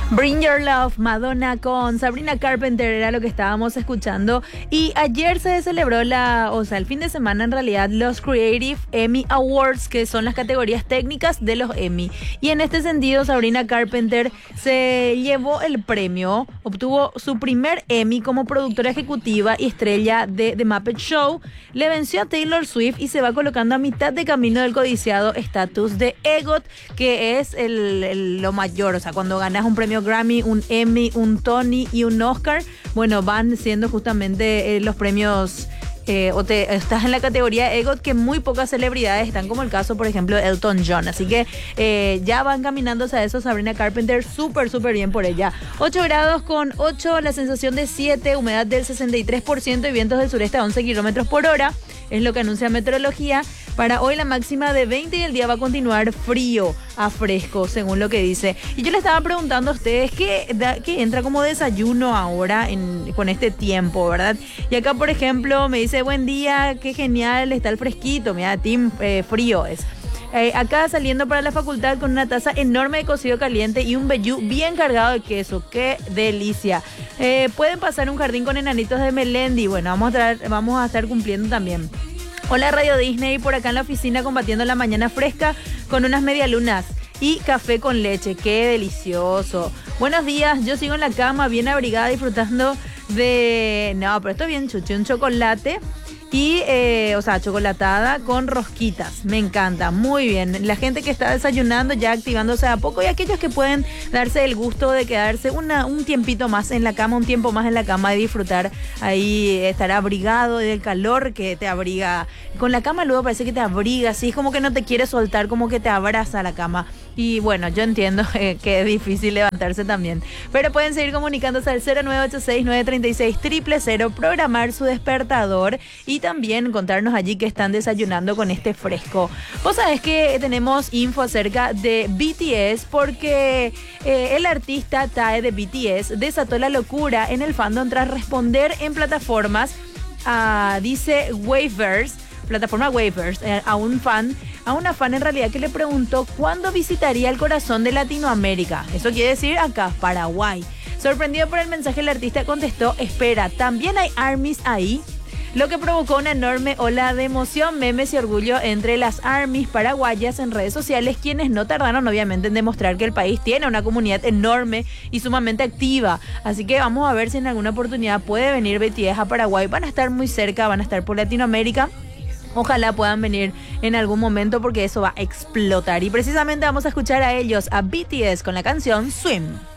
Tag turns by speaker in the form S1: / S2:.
S1: Bring Your Love, Madonna con Sabrina Carpenter era lo que estábamos escuchando. Y ayer se celebró el fin de semana en realidad, los Creative Emmy Awards, que son las categorías técnicas de los Emmy. Y en este sentido, Sabrina Carpenter se llevó el premio, obtuvo su primer Emmy como productora ejecutiva y estrella de The Muppet Show, le venció a Taylor Swift y se va colocando a mitad de camino del codiciado estatus de EGOT, que es lo mayor, o sea, cuando ganas un premio Grammy, un Emmy, un Tony y un Oscar, bueno, van siendo justamente los premios, estás en la categoría EGOT, que muy pocas celebridades están, como el caso, por ejemplo, de Elton John. Así que ya van caminándose a eso. Sabrina Carpenter, súper bien por ella. 8 grados con 8, la sensación de 7, humedad del 63% y vientos del sureste a 11 kilómetros por hora. Es lo que anuncia Meteorología. Para hoy la máxima de 20 y el día va a continuar frío a fresco, según lo que dice. Y yo le estaba preguntando a ustedes qué entra como desayuno ahora con este tiempo, ¿verdad? Y acá, por ejemplo, me dice, buen día, qué genial, está el fresquito, mira, team frío es. Acá saliendo para la facultad con una taza enorme de cocido caliente y un vellú bien cargado de queso. ¡Qué delicia! Pueden pasar un jardín con enanitos de Melendi. Bueno, vamos a estar cumpliendo también. Hola Radio Disney, por acá en la oficina combatiendo la mañana fresca con unas medialunas y café con leche. ¡Qué delicioso! Buenos días, yo sigo en la cama bien abrigada disfrutando de... No, pero esto bien chuchi, un chocolate y, chocolatada con rosquitas. Me encanta, muy bien. La gente que está desayunando ya activándose a poco y aquellos que pueden darse el gusto de quedarse un tiempito más en la cama, un tiempo más en la cama y disfrutar ahí, estar abrigado del calor que te abriga. Con la cama luego parece que te abriga, así es como que no te quiere soltar, como que te abraza la cama. Y bueno, yo entiendo que es difícil levantarse también. Pero pueden seguir comunicándose al 0986-936-000, programar su despertador y también contarnos allí que están desayunando con este fresco. Vos sabés que tenemos info acerca de BTS porque el artista Tae de BTS desató la locura en el fandom tras responder en plataformas dice Waveverse, plataforma Waveverse, a una fan en realidad que le preguntó cuándo visitaría el corazón de Latinoamérica. Eso quiere decir acá, Paraguay. Sorprendido por el mensaje, el artista contestó, espera, ¿también hay ARMYs ahí? Lo que provocó una enorme ola de emoción, memes y orgullo entre las ARMYs paraguayas en redes sociales, quienes no tardaron obviamente en demostrar que el país tiene una comunidad enorme y sumamente activa. Así que vamos a ver si en alguna oportunidad puede venir BTS a Paraguay. Van a estar muy cerca, van a estar por Latinoamérica. Ojalá puedan venir en algún momento porque eso va a explotar. Y precisamente vamos a escuchar a ellos, a BTS, con la canción Swim.